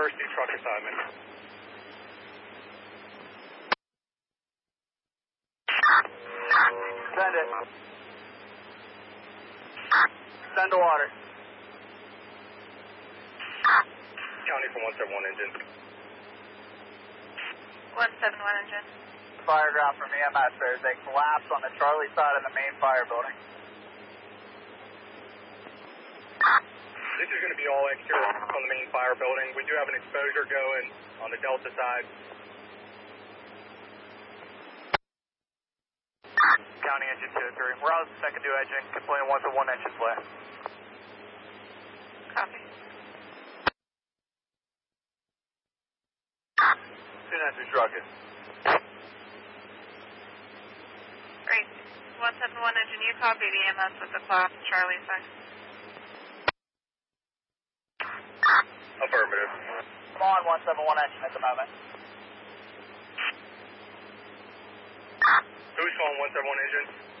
first new truck assignment. Send it. Send to water. County for 171 engine. 171 engine. Fire ground from EMS. There's a collapse on the Charlie side of the main fire building. This is going to be all exterior on the main fire building. We do have an exposure going on the Delta side. County engine 203. We're on the second due engine. Completing 171 engine play. Copy. 293 trucking. Great. 171 engine, you copy the EMS with the collapse Charlie side. Affirmative. I'm on 171 engine at the moment. Who's calling 171 engine?